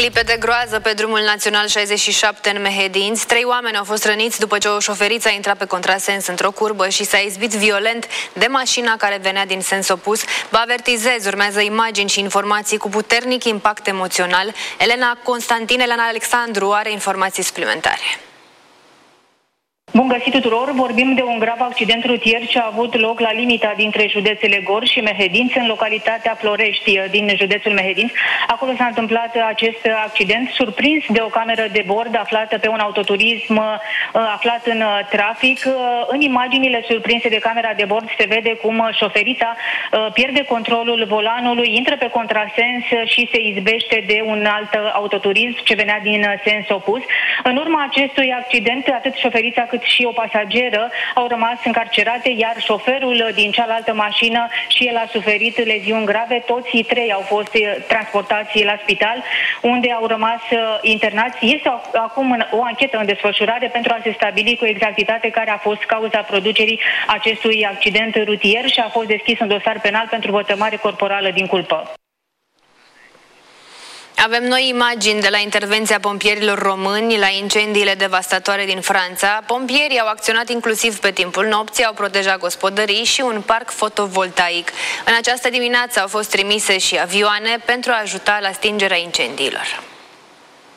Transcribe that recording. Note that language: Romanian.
Clipe de groază pe drumul național 67 în Mehedinți. 3 oameni au fost răniți după ce o șoferiță a intrat pe contrasens într-o curbă și s-a izbit violent de mașina care venea din sens opus. Vă avertizez, urmează imagini și informații cu puternic impact emoțional. Elena Alexandru are informații suplimentare. Bun găsit tuturor! Vorbim de un grav accident rutier ce a avut loc la limita dintre județele Gorj și Mehedinți, în localitatea Florești din județul Mehedinți. Acolo s-a întâmplat acest accident, surprins de o cameră de bord aflată pe un autoturism aflat în trafic. În imaginile surprinse de camera de bord se vede cum șoferița pierde controlul volanului, intră pe contrasens și se izbește de un alt autoturism ce venea din sens opus. În urma acestui accident, atât șoferița cât și o pasageră au rămas încarcerate, iar șoferul din cealaltă mașină și el a suferit leziuni grave. Toți 3 au fost transportați la spital, unde au rămas internați. Este acum o anchetă în desfășurare pentru a se stabili cu exactitate care a fost cauza producerii acestui accident rutier și a fost deschis un dosar penal pentru vătămare corporală din culpă. Avem noi imagini de la intervenția pompierilor români la incendiile devastatoare din Franța. Pompierii au acționat inclusiv pe timpul nopții, au protejat gospodării și un parc fotovoltaic. În această dimineață au fost trimise și avioane pentru a ajuta la stingerea incendiilor.